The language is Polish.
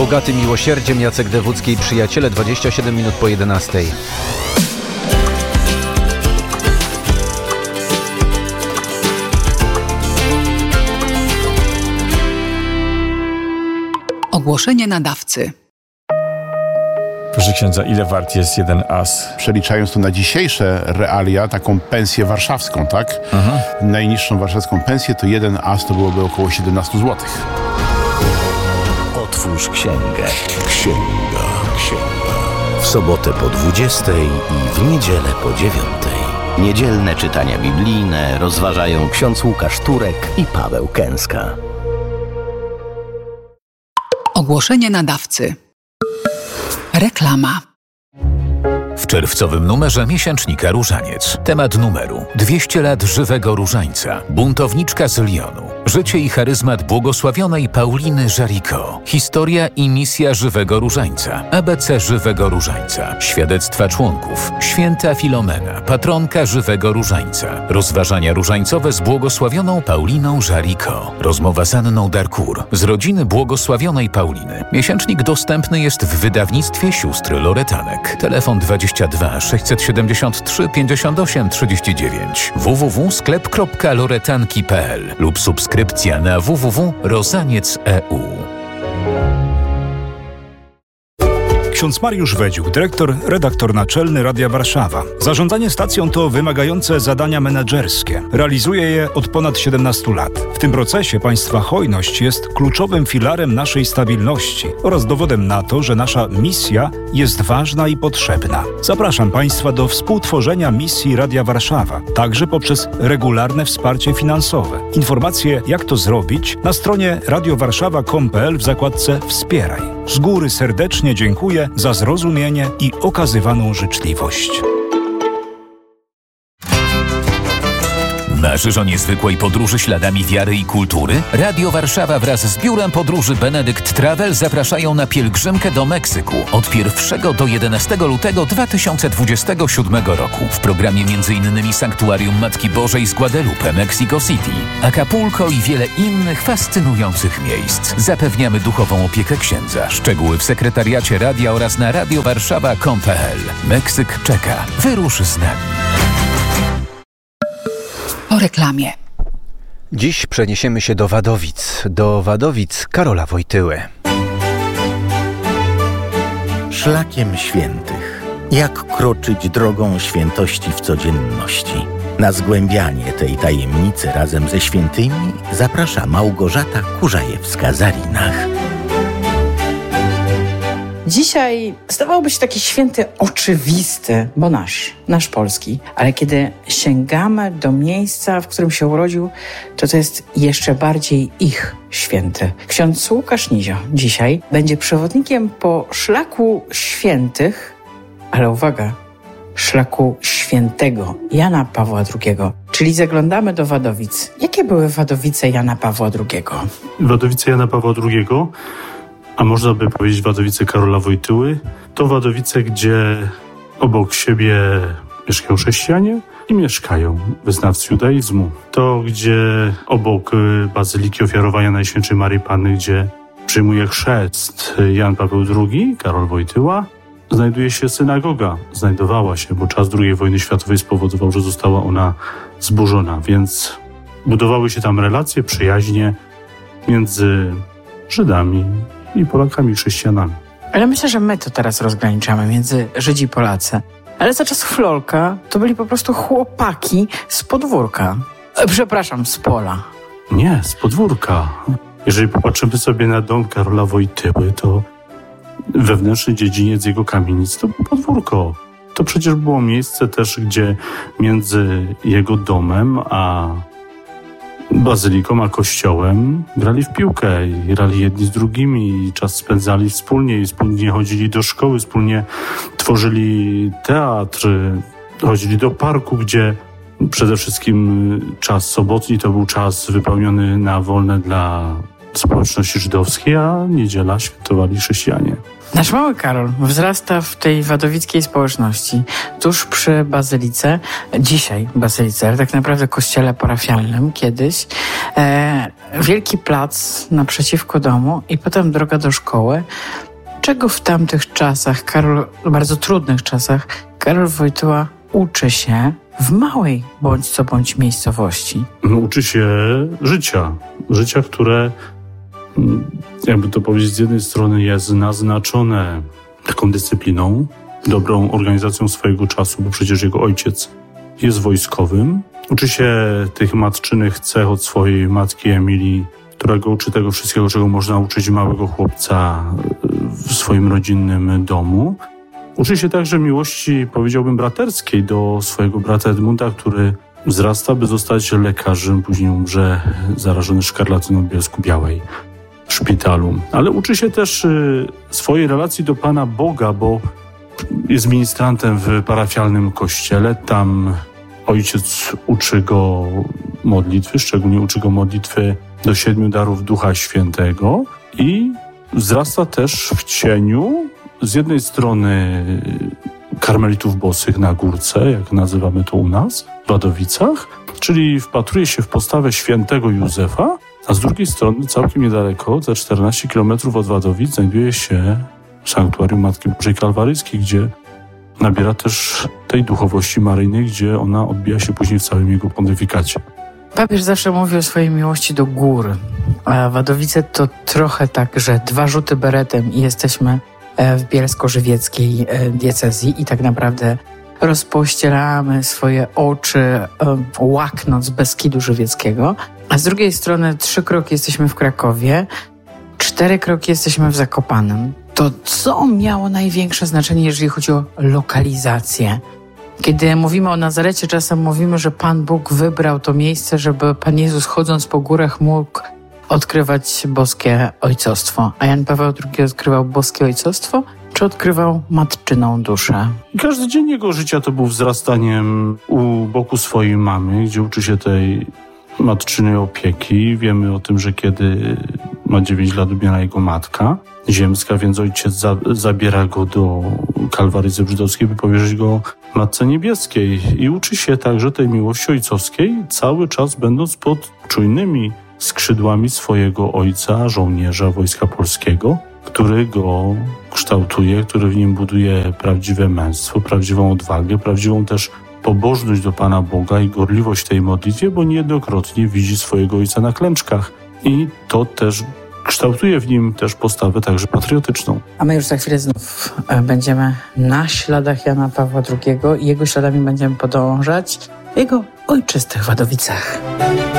Bogaty miłosierdziem, Jacek Dewucki i przyjaciele, 27 minut po 11. Ogłoszenie nadawcy. Proszę księdza, ile wart jest jeden as? Przeliczając to na dzisiejsze realia, taką pensję warszawską, tak? Aha. Najniższą warszawską pensję, to jeden as to byłoby około 17 zł. Otwórz księgę. Księga. W sobotę po 20 i w niedzielę po 9. Niedzielne czytania biblijne rozważają ksiądz Łukasz Turek i Paweł Kęska. Ogłoszenie nadawcy. Reklama. W czerwcowym numerze miesięcznika Różaniec. Temat numeru: 200 lat żywego różańca. Buntowniczka z Lyonu. Życie i charyzmat błogosławionej Pauliny Jaricot. Historia i misja żywego różańca. ABC żywego różańca. Świadectwa członków. Święta Filomena, patronka żywego różańca. Rozważania różańcowe z błogosławioną Pauliną Jaricot. Rozmowa z Anną Darcourt z rodziny błogosławionej Pauliny. Miesięcznik dostępny jest w wydawnictwie sióstr Loretanek. Telefon 22 673 58 39 www.sklep.loretanki.pl lub subskrypcja na www.rozaniec.eu. Ksiądz Mariusz Wedziuk, dyrektor, redaktor naczelny Radia Warszawa. Zarządzanie stacją to wymagające zadania menedżerskie. Realizuje je od ponad 17 lat. W tym procesie państwa hojność jest kluczowym filarem naszej stabilności oraz dowodem na to, że nasza misja jest ważna i potrzebna. Zapraszam państwa do współtworzenia misji Radia Warszawa, także poprzez regularne wsparcie finansowe. Informacje, jak to zrobić, na stronie radiowarszawa.com.pl w zakładce Wspieraj. Z góry serdecznie dziękuję za zrozumienie i okazywaną życzliwość. Marzysz o niezwykłej podróży śladami wiary i kultury? Radio Warszawa wraz z biurem podróży Benedykt Travel zapraszają na pielgrzymkę do Meksyku od 1 do 11 lutego 2027 roku. W programie m.in. Sanktuarium Matki Bożej z Guadalupe, Mexico City, Acapulco i wiele innych fascynujących miejsc. Zapewniamy duchową opiekę księdza. Szczegóły w sekretariacie radia oraz na radiowarszawa.com.pl. Meksyk czeka. Wyrusz z nami. Po reklamie. Dziś przeniesiemy się do Wadowic Karola Wojtyły. Szlakiem świętych. Jak kroczyć drogą świętości w codzienności? Na zgłębianie tej tajemnicy razem ze świętymi zaprasza Małgorzata Kurzajewska-Zarinach. Dzisiaj zdawałoby się taki święty oczywisty, bo nasz polski, ale kiedy sięgamy do miejsca, w którym się urodził, to jest jeszcze bardziej ich święty. Ksiądz Łukasz Nizio dzisiaj będzie przewodnikiem po szlaku świętych, ale uwaga, szlaku świętego Jana Pawła II, czyli zaglądamy do Wadowic. Jakie były Wadowice Jana Pawła II? Wadowice Jana Pawła II, a można by powiedzieć Wadowice Karola Wojtyły, to Wadowice, gdzie obok siebie mieszkają chrześcijanie i mieszkają wyznawcy judaizmu. To, gdzie obok Bazyliki Ofiarowania Najświętszej Maryi Panny, gdzie przyjmuje chrzest Jan Paweł II, Karol Wojtyła, znajduje się synagoga. Znajdowała się, bo czas II wojny światowej spowodował, że została ona zburzona, więc budowały się tam relacje, przyjaźnie między Żydami i Polakami, chrześcijanami. Ale myślę, że my to teraz rozgraniczamy między Żydzi i Polacy. Ale za czasów Lolka to byli po prostu chłopaki z podwórka. Przepraszam, z pola. Nie, z podwórka. Jeżeli popatrzymy sobie na dom Karola Wojtyły, to wewnętrzny dziedziniec jego kamienic to było podwórko. To przecież było miejsce też, gdzie między jego domem a bazyliką, a kościołem grali w piłkę i grali jedni z drugimi i czas spędzali wspólnie i wspólnie chodzili do szkoły, wspólnie tworzyli teatr, chodzili do parku, gdzie przede wszystkim czas sobotni to był czas wypełniony na wolne dla społeczności żydowskiej, a niedziela świętowali chrześcijanie. Nasz mały Karol wzrasta w tej wadowickiej społeczności, tuż przy bazylice, dzisiaj bazylice, ale tak naprawdę kościele parafialnym kiedyś, wielki plac naprzeciwko domu i potem droga do szkoły. Czego w tamtych czasach, bardzo trudnych czasach, Karol Wojtyła uczy się w małej bądź co bądź miejscowości? Uczy się życia, które, jakby to powiedzieć, z jednej strony jest naznaczone taką dyscypliną, dobrą organizacją swojego czasu, bo przecież jego ojciec jest wojskowym. Uczy się tych matczynych cech od swojej matki Emilii, która go uczy tego wszystkiego, czego można uczyć małego chłopca w swoim rodzinnym domu. Uczy się także miłości, powiedziałbym, braterskiej do swojego brata Edmunda, który wzrasta, by zostać lekarzem, później umrze zarażony szkarlatyną bielsku-białej w szpitalu. Ale uczy się też swojej relacji do Pana Boga, bo jest ministrantem w parafialnym kościele. Tam ojciec uczy go modlitwy, szczególnie uczy go modlitwy do 7 darów Ducha Świętego i wzrasta też w cieniu z jednej strony karmelitów bosych na Górce, jak nazywamy to u nas, w Wadowicach, czyli wpatruje się w postawę świętego Józefa, a z drugiej strony całkiem niedaleko, za 14 km od Wadowic, znajduje się sanktuarium Matki Bożej Kalwaryjskiej, gdzie nabiera też tej duchowości maryjnej, gdzie ona odbija się później w całym jego pontyfikacie. Papież zawsze mówi o swojej miłości do gór, a Wadowice to trochę tak, że 2 rzuty beretem i jesteśmy w bielsko-żywieckiej diecezji i tak naprawdę rozpościeramy swoje oczy, łaknąc Beskidu Żywieckiego, a z drugiej strony 3 kroki jesteśmy w Krakowie, 4 kroki jesteśmy w Zakopanem. To co miało największe znaczenie, jeżeli chodzi o lokalizację? Kiedy mówimy o Nazarecie, czasem mówimy, że Pan Bóg wybrał to miejsce, żeby Pan Jezus, chodząc po górach, mógł odkrywać boskie ojcostwo. A Jan Paweł II odkrywał boskie ojcostwo, czy odkrywał matczyną duszę? Każdy dzień jego życia to był wzrastaniem u boku swojej mamy, gdzie uczy się tej matczynej opieki. Wiemy o tym, że kiedy ma 9 lat, umiera jego matka ziemska, więc ojciec zabiera go do Kalwaryjcy Brzydowskiej, by powierzyć go Matce Niebieskiej. I uczy się także tej miłości ojcowskiej, cały czas będąc pod czujnymi skrzydłami swojego ojca, żołnierza Wojska Polskiego, który go kształtuje, który w nim buduje prawdziwe męstwo, prawdziwą odwagę, prawdziwą też pobożność do Pana Boga i gorliwość tej modlitwie, bo niejednokrotnie widzi swojego ojca na klęczkach. I to też kształtuje w nim też postawę także patriotyczną. A my już za chwilę znów będziemy na śladach Jana Pawła II i jego śladami będziemy podążać w jego ojczystych Wadowicach.